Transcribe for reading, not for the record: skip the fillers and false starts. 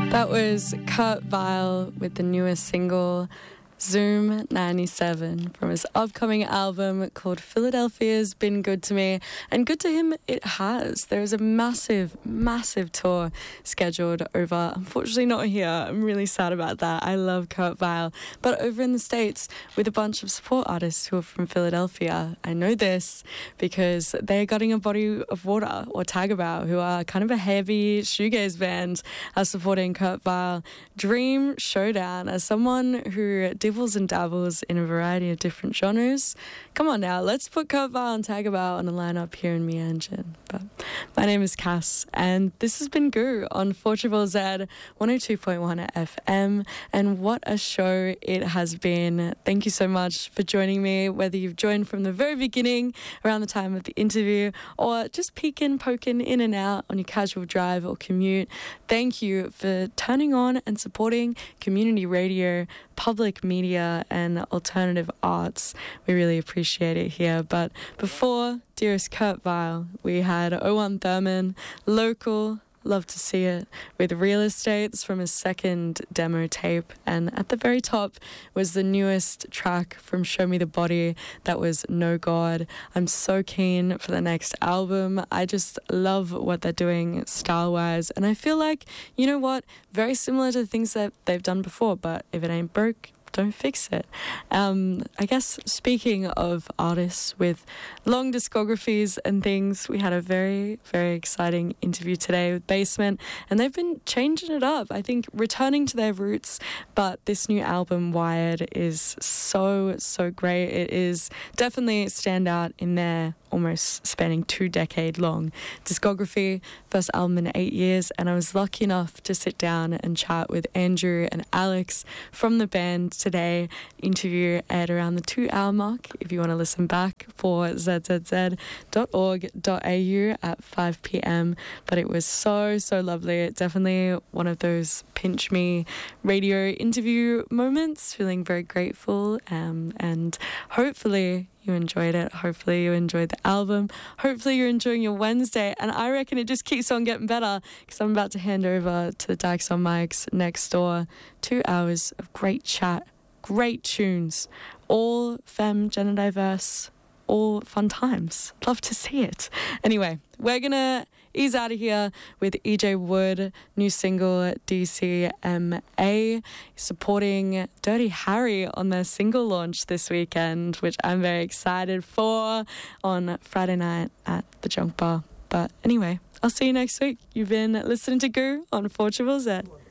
That was Kurt Vile with the newest single, Zoom 97, from his upcoming album called Philadelphia's Been Good to Me, and good to him it has. There is a massive tour scheduled over, unfortunately not here, I'm really sad about that, I love Kurt Vile, but over in the States with a bunch of support artists who are from Philadelphia. I know this because they're Gutting a Body of Water, or Tagabout, who are kind of a heavy shoegaze band, are supporting Kurt Vile. Dream Showdown, as someone who dibbles and dabbles in a variety of different genres. Come on now, let's put Kurt Vile and Tagabout on a lineup here in Meanjin. But my name is Cass, and this has been Goo on 4ZZZ 102.1 FM, and what a show it has been. Thank you so much for joining me, whether you've joined from the very beginning, around the time of the interview, or just peeking, poking in and out on your casual drive or commute. Thank you for turning on and supporting community radio, public media and alternative arts. We really appreciate it here. But before dearest Kurt Vile, we had 01 Thurman, Local, Love to See It, with Real Estates from his second demo tape. And at the very top was the newest track from Show Me the Body, that was No God. I'm so keen for the next album. I just love what they're doing style-wise. And I feel like, you know what, very similar to the things that they've done before, but if it ain't broke, don't fix it. I guess speaking of artists with long discographies and things, we had a very exciting interview today with Basement, and they've been changing it up, I think returning to their roots, but this new album Wired is so great. It is definitely a standout in their almost spanning 2-decade-long discography, first album in 8 years, and I was lucky enough to sit down and chat with Andrew and Alex from the band today. Interview at around the 2-hour mark. If you want to listen back, for zzz.org.au at 5 p.m. But it was so lovely. Definitely one of those pinch me radio interview moments. Feeling very grateful, and hopefully you enjoyed it. Hopefully you enjoyed the album. Hopefully you're enjoying your Wednesday, and I reckon it just keeps on getting better, because I'm about to hand over to the Dykes on Mics next door. 2 hours of great chat, great tunes, all femme, gender diverse, all fun times. Love to see it. Anyway, we're gonna ease out of here with EJ Wood, new single DCMA, supporting Dirty Harry on their single launch this weekend, which I'm very excited for, on Friday night at the Junk Bar. But anyway, I'll see you next week. You've been listening to Goo on 4ZZZ.